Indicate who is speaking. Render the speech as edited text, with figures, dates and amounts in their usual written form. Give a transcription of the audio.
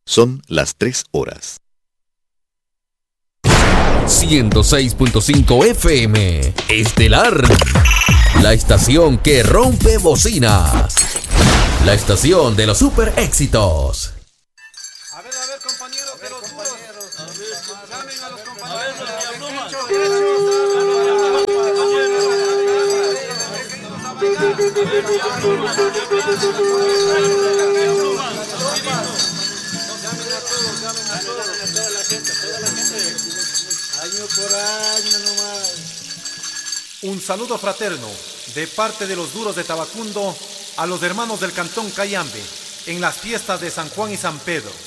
Speaker 1: Son las 3 horas.
Speaker 2: 106.5 FM Estelar. La estación que rompe bocinas. La estación de los super éxitos.
Speaker 3: A ver, compañeros de los duros. Llamen a los compañeros. Toda la gente. Año por año nomás. Un saludo fraterno de parte de los duros de Tabacundo a los hermanos del Cantón Cayambe en las fiestas de San Juan y San Pedro.